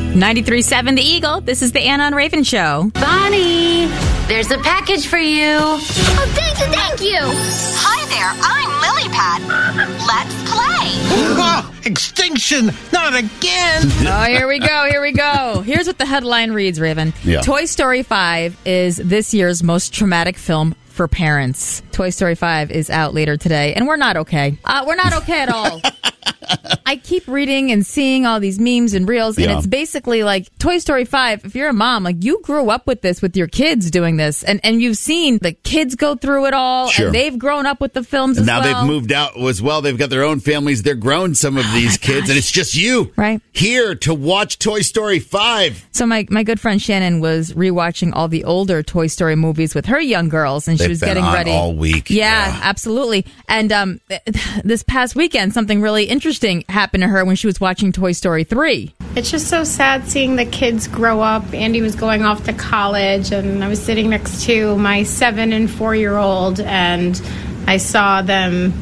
93.7 The Eagle. This is the Anna and Raven Show. Bonnie, there's a package for you. Oh, thank you. Hi there, I'm Lilypad. Let's play. Oh, extinction! Not again! Oh, here we go. Here's what the headline reads, Raven. Yeah. Toy Story 5 is this year's most traumatic film for parents. Toy Story 5 is out later today, and we're not okay. We're not okay at all. I keep reading and seeing all these memes and reels, and it's basically like Toy Story 5. If you're a mom, like you grew up with this, with your kids doing this, and you've seen the kids go through it all, Sure. and they've grown up with the films And as now well. they've moved out as well. They've got their own families. They're grown, some of these kids, and it's just you Right. here to watch Toy Story 5. So my good friend Shannon was rewatching all the older Toy Story movies with her young girls, and she They've was been getting on ready all week. Yeah, absolutely. And this past weekend, something really interesting happened to her when she was watching Toy Story 3. It's just so sad seeing the kids grow up. Andy was going off to college, and I was sitting next to my 7 and 4-year-old, and I saw them,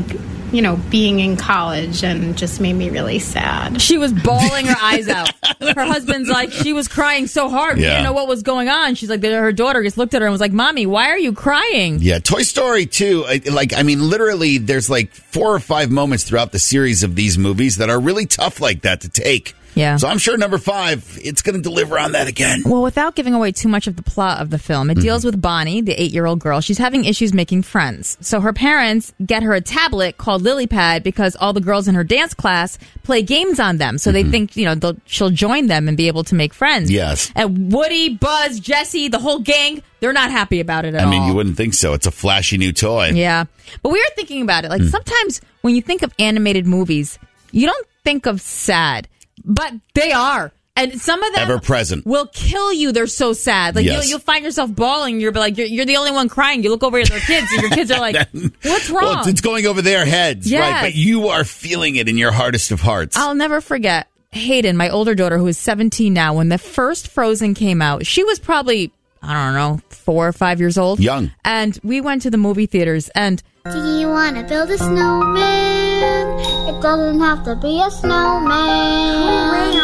being in college, and just made me really sad. She was bawling her eyes out. Her husband's like, she was crying so hard. Yeah. We didn't know what was going on. She's like, her daughter just looked at her and was like, Mommy, why are you crying? Yeah, Toy Story 2, literally there's 4 or 5 moments throughout the series of these movies that are really tough like that to take. Yeah. So I'm sure number 5, it's going to deliver on that again. Well, without giving away too much of the plot of the film, it deals with Bonnie, the 8-year-old girl. She's having issues making friends. So her parents get her a tablet called Lilypad because all the girls in her dance class play games on them. So they think, she'll join them and be able to make friends. Yes. And Woody, Buzz, Jesse, the whole gang, they're not happy about it at all. I mean, you wouldn't think so. It's a flashy new toy. Yeah. But we were thinking about it. Sometimes when you think of animated movies, you don't think of sad. But they are. And some of them Ever present. will kill you. They're so sad. Yes. You'll find yourself bawling. You're the only one crying. You look over at their kids, and your kids are like, what's wrong? Well, it's going over their heads, Yes. right? But you are feeling it in your hardest of hearts. I'll never forget Hayden, my older daughter, who is 17 now. When the first Frozen came out, she was probably, 4 or 5 years old. Young. And we went to the movie theaters, and Do you want to build a snowman? It doesn't have to be a snowman.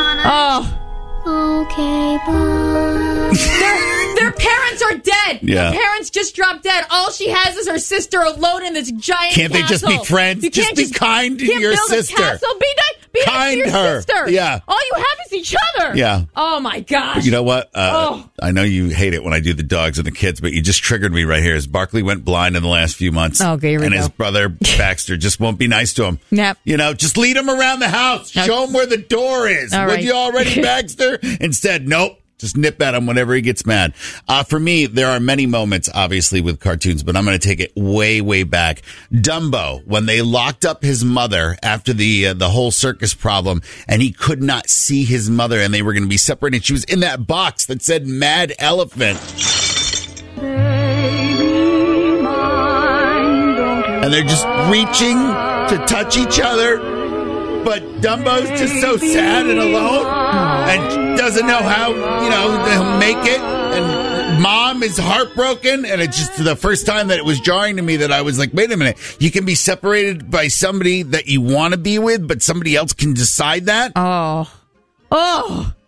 Okay, bye. their parents are dead. Yeah. Their parents just dropped dead. All she has is her sister alone in this giant Can't they just be castle. friends? You Just can't be kind to can't your build sister. A castle. Be nice Kind to your her. sister. Yeah. All you have is each other. Yeah. Oh my gosh. You know what? I know you hate it when I do the dogs and the kids, but you just triggered me right here. As Barkley went blind in the last few months. Okay, here we and go. his brother Baxter just won't be nice to him. Yep. Just lead him around the house. Okay. Show him where the door is. All Would right. you already, Baxter? Instead, nope. Just nip at him whenever he gets mad. For me, there are many moments, obviously, with cartoons, but I'm going to take it way, way back. Dumbo, when they locked up his mother after the whole circus problem, and he could not see his mother, and they were going to be separated. She was in that box that said Mad Elephant. And they're just reaching to touch each other. But Dumbo's just so sad and alone and doesn't know how, to make it. And Mom is heartbroken. And it's just the first time that it was jarring to me that I was like, wait a minute. You can be separated by somebody that you want to be with, but somebody else can decide that? Oh.